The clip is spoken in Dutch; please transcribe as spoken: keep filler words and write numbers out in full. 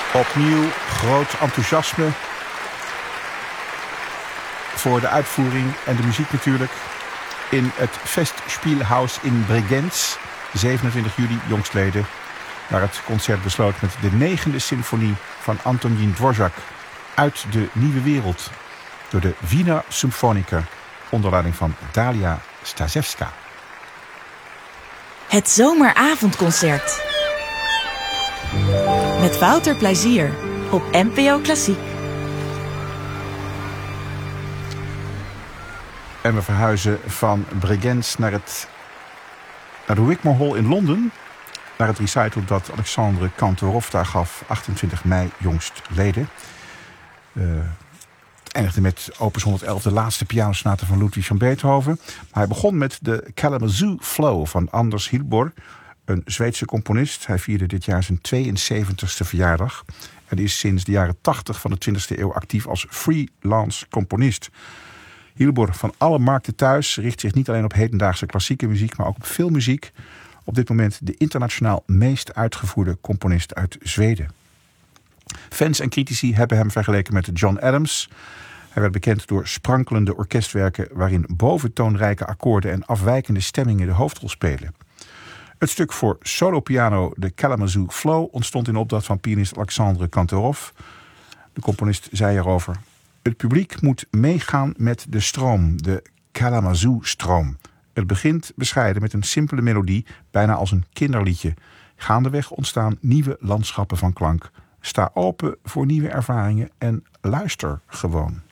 Opnieuw groot enthousiasme voor de uitvoering en de muziek natuurlijk. In het Festspielhaus in Bregenz, zevenentwintig juli jongstleden, waar het concert besloot met de negende symfonie van Antonín Dvořák uit de nieuwe wereld door de Wiener Symphoniker onder leiding van Dalia Stasevska. Het zomeravondconcert met Wouter Plezier op N P O Klassiek. En we verhuizen van Bregenz naar, het, naar de Wigmore Hall in Londen. Naar het recital dat Alexandre Kantorov daar gaf, achtentwintig mei jongstleden. Uh, het eindigde met opus honderdelf, de laatste pianosonate van Ludwig van Beethoven. Maar hij begon met de Kalamazoo Flow van Anders Hilbor, een Zweedse componist. Hij vierde dit jaar zijn tweeënzeventigste verjaardag. En is sinds de jaren tachtig van de twintigste eeuw actief als freelance componist. Hilbor, van alle markten thuis, richt zich niet alleen op hedendaagse klassieke muziek, maar ook op filmmuziek. Op dit moment de internationaal meest uitgevoerde componist uit Zweden. Fans en critici hebben hem vergeleken met John Adams. Hij werd bekend door sprankelende orkestwerken waarin boventoonrijke akkoorden en afwijkende stemmingen de hoofdrol spelen. Het stuk voor solopiano, de Kalamazoo Flow, ontstond in opdracht van pianist Alexandre Kantorov. De componist zei erover: het publiek moet meegaan met de stroom, de Kalamazoo-stroom. Het begint bescheiden met een simpele melodie, bijna als een kinderliedje. Gaandeweg ontstaan nieuwe landschappen van klank. Sta open voor nieuwe ervaringen en luister gewoon.